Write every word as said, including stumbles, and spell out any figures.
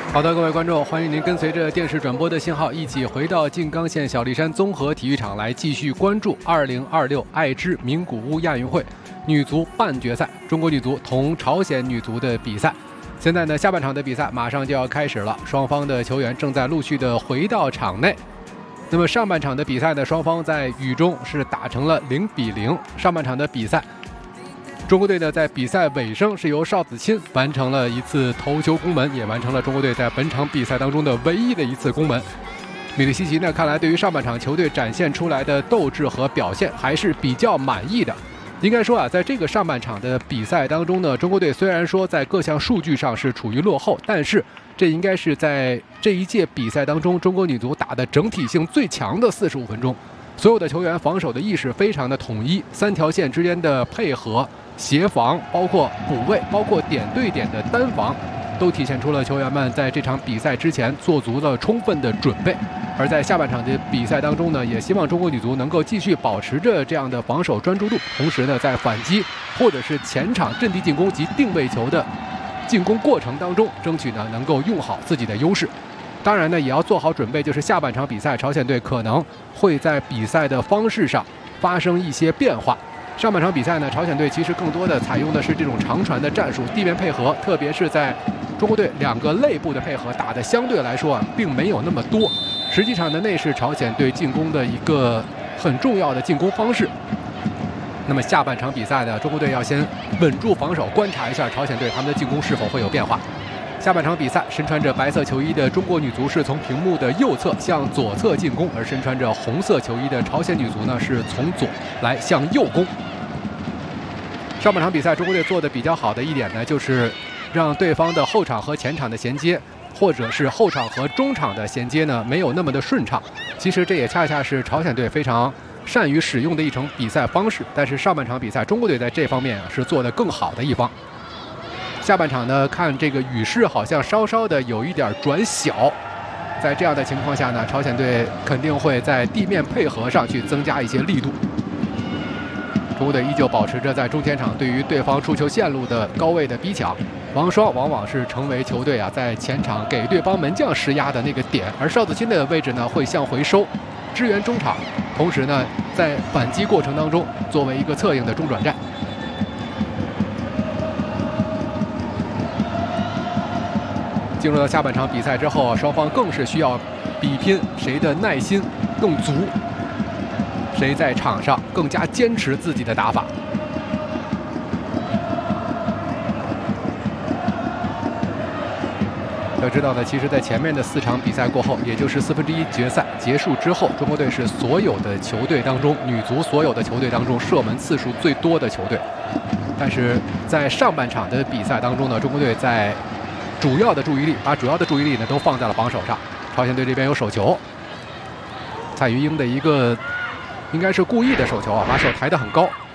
好的，各位观众，欢迎您跟随着电视转播的信号，一起回到静冈县小栗山综合体育场来继续关注二零二六爱知名古屋亚运会女足半决赛，中国女足同朝鲜女足的比赛。现在呢，下半场的比赛马上就要开始了，双方的球员正在陆续的回到场内。那么上半场的比赛呢，双方在雨中是打成了零比零。上半场的比赛，中国队呢在比赛尾声是由邵子钦完成了一次头球攻门，也完成了中国队在本场比赛当中的唯一的一次攻门。米利西奇呢，看来对于上半场球队展现出来的斗志和表现还是比较满意的。应该说啊，在这个上半场的比赛当中呢，中国队虽然说在各项数据上是处于落后，但是这应该是在这一届比赛当中中国女足打的整体性最强的四十五分钟。所有的球员防守的意识非常的统一，三条线之间的配合、协防，包括补位，包括点对点的单防，都体现出了球员们在这场比赛之前做足了充分的准备。而在下半场的比赛当中呢，也希望中国女足能够继续保持着这样的防守专注度，同时呢，在反击或者是前场阵地进攻及定位球的进攻过程当中，争取呢能够用好自己的优势。当然呢，也要做好准备，就是下半场比赛朝鲜队可能会在比赛的方式上发生一些变化。上半场比赛呢，朝鲜队其实更多的采用的是这种长传的战术，地面配合，特别是在中国队两个肋部的配合打得相对来说啊，并没有那么多。实际上呢，那是朝鲜队进攻的一个很重要的进攻方式。那么下半场比赛呢，中国队要先稳住防守，观察一下朝鲜队他们的进攻是否会有变化。下半场比赛，身穿着白色球衣的中国女足是从屏幕的右侧向左侧进攻，而身穿着红色球衣的朝鲜女足呢是从左来向右攻。上半场比赛，中国队做的比较好的一点呢，就是让对方的后场和前场的衔接，或者是后场和中场的衔接呢，没有那么的顺畅。其实这也恰恰是朝鲜队非常善于使用的一种比赛方式。但是上半场比赛，中国队在这方面是做得更好的一方。下半场呢，看这个雨势好像稍稍的有一点转小，在这样的情况下呢，朝鲜队肯定会在地面配合上去增加一些力度。中国队依旧保持着在中前场对于对方出球线路的高位的逼抢，王霜往往是成为球队啊在前场给对方门将施压的那个点，而邵子钦的位置呢会向回收，支援中场，同时呢在反击过程当中作为一个策应的中转站。进入到下半场比赛之后，双方更是需要比拼谁的耐心更足，谁在场上更加坚持自己的打法。要知道呢，其实在前面的四场比赛过后，也就是四分之一决赛结束之后，中国队是所有的球队当中，女足所有的球队当中射门次数最多的球队。但是在上半场的比赛当中呢，中国队在主要的注意力，把主要的注意力呢都放在了防守上。朝鲜队这边有手球，蔡余英的一个应该是故意的手球啊，把手抬得很高。